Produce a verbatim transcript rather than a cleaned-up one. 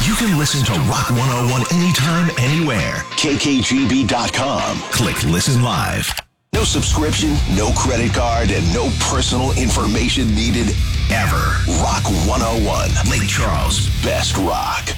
You can listen to Rock one oh one anytime, anywhere. K K G B dot com. Click Listen Live. No subscription, no credit card, and no personal information needed ever. Rock one oh one. Lake Charles' best rock.